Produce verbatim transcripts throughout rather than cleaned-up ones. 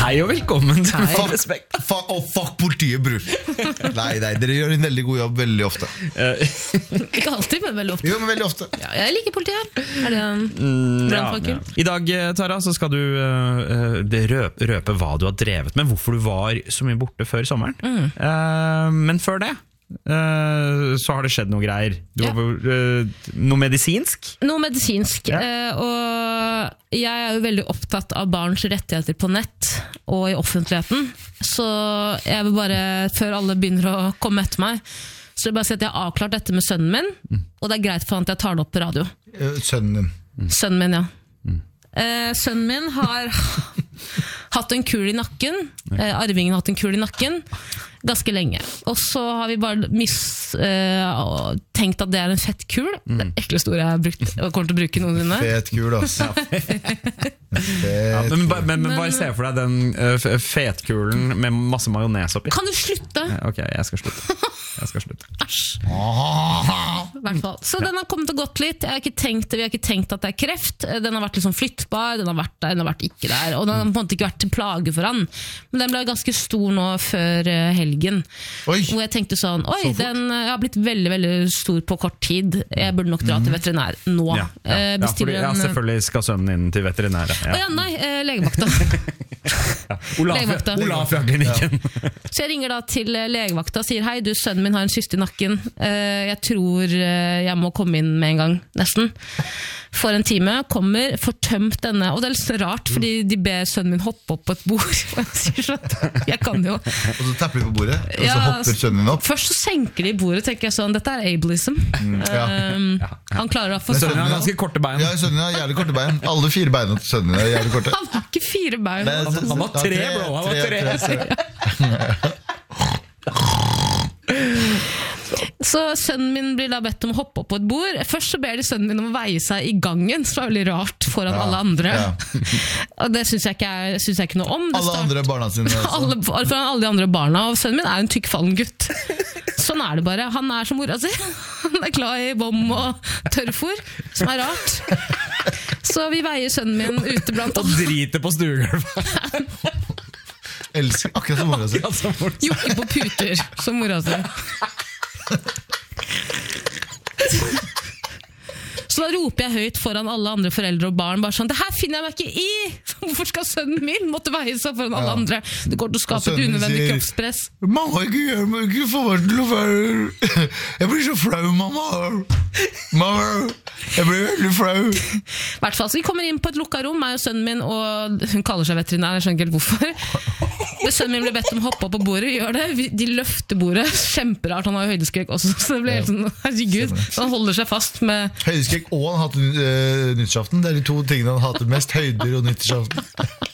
Hei og velkommen til Hei. Fuck Respekt. Fuck, oh, fuck politiet, bror. Nei, nei, dere gjør en veldig god jobb veldig ofte. Ikke alltid, men veldig ofte. Jo, men veldig ofte. Ja, jeg liker politiet. Er det en Mm, ja, brannfakkel? ja. I dag, Tara, så skal du uh, røpe, røpe hva du har drevet med, hvorfor du var så mye borte før sommeren. Mm. Uh, men før det, uh, så har det skjedd noe greier. Du Ja. var, uh, noe medisinsk? Noe medisinsk. Ja. eh, Og jeg er jo veldig opptatt av barns rettigheter på nett og i offentligheten. Så jeg vil bare, før alle begynner å komme etter meg, så vil jeg bare si at jeg har avklart dette med sønnen min, Mm. og det er greit for han at jeg tar det opp på radio. Eh, Sønnen din. Sønnen min, ja. Eh, sønnen min har hatt en kul i nakken. Eh, arvingen har hatt en kul i nakken ganske lenge. Og så har vi bare mis, eh, tenkt at det er en fett kul. Det er ekleste ordet jeg har brukt, og kommer til å bruke noensinne. Fet kul, ass. Ja, Fet. men, ba- men, men Men- bare se for deg den uh, f- fetkulen med masse majones oppi. Kan du slutte? Ok, jeg skal slutte. Jeg skal slutte. Æsj. Ah. I hvert fall. Så den har kommet og gått litt. Jeg har ikke tenkt, vi har ikke tenkt at det er kreft. Den har vært liksom flyttbar, den har vært der, den har vært ikke der. Og den har på en måte ikke vært til plage for han. Men den ble ganske stor nå før eh, helgen. Oi. Hvor jeg tenkte sånn, oi, den eh, har blitt veldig, veldig stor på kort tid. Jeg burde nok dra til veterinær nå. Ja, ja. Eh, Ja, bestiller fordi, ja, en- selvfølgelig skal sønnen din til veterinær. Å ja, nei, eh, legevakta. Olaf, Legevakta. Olaf fra klinikken. Så jeg ringer da til eh, legevakta og sier, hei, du, sønnen min har en kyst i nakken. Eh, jeg tror eh, jeg må komme inn med en gang, nesten. For en time, kommer, får tømt denne, og det er litt så rart, fordi de ber sønnen min hoppe opp på et bord. Og jeg sier sånn, jeg kan jo. Og så tapper de på bordet, og så Ja, hopper sønnen din opp. Først så senker de i bordet, tenker jeg sånn, dette er ableism. ja. Um, Han klarer å få Men Sønnen sånn. har ganske korte bein. Ja, sønnen din har jævlig korte bein. Alle fire beina til sønnen din er jævlig korte. Han har ikke fire bein. Nei, Han- han var ja, tre, bro, han var tre. Så sønnen min blir da bedt om å hoppe opp på et bord. Først så ber de sønnen min om å veie seg i gangen, som er veldig rart foran Ja, alle andre. ja. Og det synes jeg, ikke er, synes jeg ikke noe om. Det Alle start- andre barna sine også. alle, foran alle de andre barna, og sønnen min er en tykkfallen gutt. Sånn er det bare. Han er som mora si. Han er glad i bom og tørrfôr, som er rart. Så vi veier sønnen min ute blant Og driter på stuegulvet. Elsker akkurat som mora si. Ja, så får du- jokker på puter, som mora si. Så da roper jeg høyt foran alle andre foreldre og barn, bare sånn, det her finner jeg meg ikke i! Hvorfor skal sønnen min måtte veie seg foran alle Ja. andre? Det går til å Og skape et sønnen unødvendig sier- kroppspress. Mamma, ikke gjør meg ikke få meg til å være Jeg blir så flau, mamma. Mamma, jeg blir veldig flau. I hvert fall, så vi kommer inn på et lukket rom, meg og sønnen min, og hun kaller seg veterinær, jeg skjønner ikke helt hvorfor. Men sønnen min ble bedt om å hoppe opp på bordet, vi gjør det, Vi- de løfter bordet, kjemperart, han har jo høydeskrekk også, så det ble helt sånn, herregud, så han holder seg fast med, Høydeskrekk og han hater uh, nyttårsaften. Det er de to tingene han hater mest. Høyder og nyttårsaften.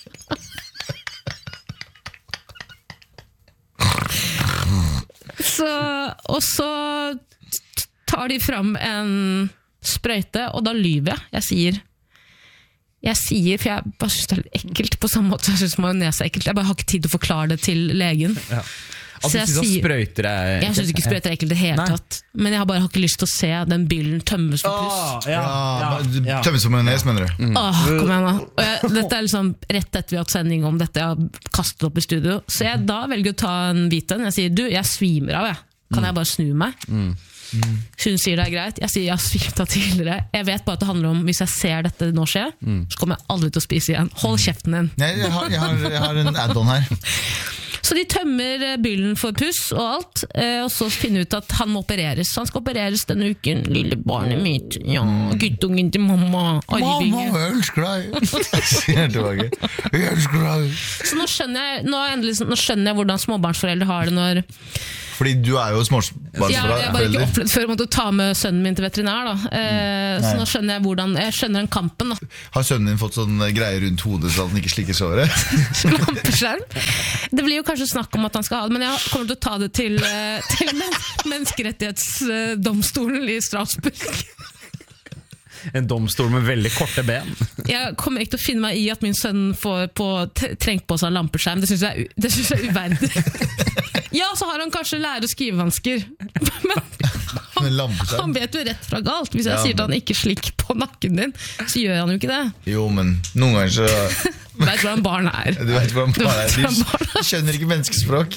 så, og så tar de fram en sprøyte, og da lyver jeg, jeg sier, jeg sier, for jeg bare synes det er litt ekkelt på samme måte, jeg synes majones er ekkelt, jeg bare har ikke tid til å forklare det til legen. Ja. Så Altså, jeg du synes sier- at sprøyter er... Jeg synes ikke sprøyter er ekkelt det hele Nei. tatt, men jeg har bare har ikke lyst til å se den byllen tømmes for puss. Åh, Ja, ja, men ja. Tømmes som majones, mener du? Åh, kom igjen da. Og jeg, dette er liksom rett etter vi har hatt sending om dette, jeg har kastet opp i studio. Så jeg da velger å ta en bit en. Jeg sier, du, jeg svimer av, jeg. Kan jeg bare snu meg? Hun sier det er greit. Jeg sier, jeg har svimt av tidligere. Jeg vet bare at det handler om, hvis jeg ser dette nå skje, så kommer jeg aldri til å spise igjen. Hold kjeften din. Nei, jeg har, jeg har, jeg har en add-on her. Så de tømmer eh, byllen for puss og alt, eh, og så finner ut at han må opereres. Han skal opereres denne uken. Lille barnet mitt. Ja, guttungen til mamma. Arvinge. Mamma, jeg elsker deg. Sier jeg tilbake. Jeg elsker deg. Så nå skjønner jeg, nå, er endelig, nå skjønner jeg hvordan småbarnsforeldre har det når Fordi du er jo ja, jeg har bare ikke småbarnsforelder. opplevd før å måtte ta med sønnen min til veterinær. Da. Eh, så Nei. nå skjønner jeg hvordan Jeg skjønner den kampen. Da. Har sønnen din fått sånn greie rundt hodet så at han ikke slikker såret? Lampeskjerm. Det blir jo kanskje snakk om at han skal ha det, men jeg kommer til å ta det til, eh, til men menneskerettighetsdomstolen i Strasbourg. En domstol med veldig korte ben. Jeg kommer ikke til å finne meg i at min sønn får på, t- trengt på seg lampeskjerm. Det synes jeg, er u- det synes jeg er uverdig. Ja, så har han kanskje lære- og skrivevansker. Men han, han vet jo rett fra galt. Hvis jeg ja, sier til han ikke slikk på nakken din, så gjør han jo ikke det. Jo, men noen ganger så Du vet hvordan barn er. Du vet hvordan barn er. De, de skjønner ikke menneskespråk.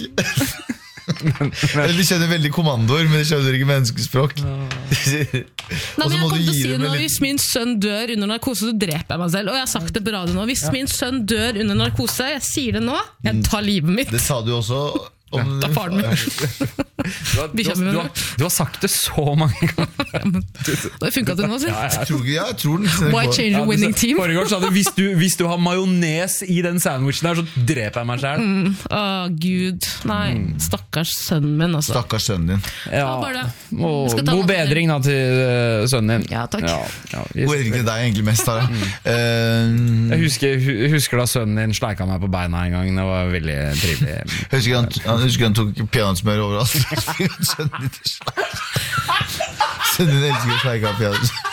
De skjønner veldig kommandoer, men de skjønner ikke menneskespråk. Nei, men jeg kommer til å si nå, hvis min sønn dør under narkose, så dreper jeg meg selv. Og jeg har sagt det på radio nå. Hvis min sønn dør under narkose, jeg sier det nå, jeg tar livet mitt. Det sa du også om da faren min. Du har, du, har, du, har, du har sagt det så mange ganger. Ja, men, det funket det nå, så. Ja, jeg tror, ja, jeg tror den. Why change a winning team? Forrige gang sa du, hvis du, hvis du har majones i den sandwichen der, så dreper jeg meg selv. Mm. Å, Gud. Nei, stakkars sønnen min, altså. Stakkars sønnen din. Ja, og god bedring da til uh, sønnen din. Ja, takk. Ja, ja, god bedring til deg egentlig mest, Tara. Mm. Uh, jeg husker, husker da sønnen din sleika meg på beina en gang. Det var veldig trivelig. Jeg husker han, han, husker han tok peanøttsmør overalt. Sønnen din Sønnen din elsker å sleike av peanøttsmør.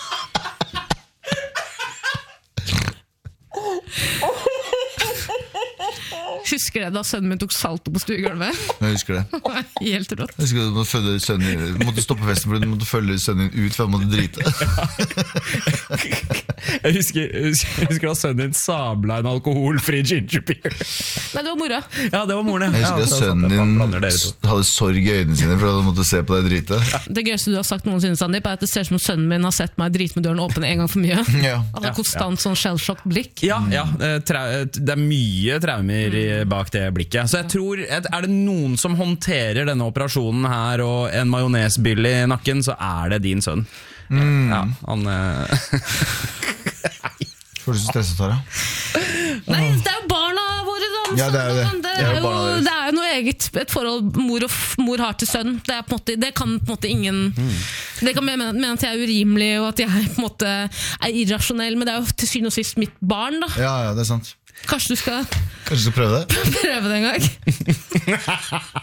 Husker det da sønnen min tok salto på stuegulvet? Jeg husker det. Helt rått. Jeg husker du måtte, følge sønnen, du måtte stoppe festen fordi du måtte følge sønnen din ut for han måtte drite. Jeg husker, jeg husker da sønnen din sabla en alkoholfri ginger beer. Nei, det var mora. Ja, det var moren. Jeg husker ja, at sønnen din hadde sorg i øynene sine for at han måtte se på deg drite. Det gøyeste du har sagt noensinne, Sandeep, er at det ser som om sønnen min har sett meg drite med døren åpne en gang for mye. Ja. Han har konstant sånn shell-shocked blikk. Ja, ja, det er mye traumer bak det blikket. Så jeg tror, er det noen som håndterer denne operasjonen her og en majonesbyll i nakken, så er det din sønn. Mm. Ja, han Får du så stresset, Tara? Nei, det er jo barna våre da. Ja, det er jo det. Det er jo, det er jo noe eget, et forhold mor, og mor har til sønn. Det, er på en måte, det kan på en måte ingen mm. Det kan mene, mene at jeg er urimelig og at jeg på en måte er irrasjonell, men det er jo til syvende og sist mitt barn da. Ja, ja, det er sant. Kanskje du skal Kanskje du skal prøve det? Prøve det en gang.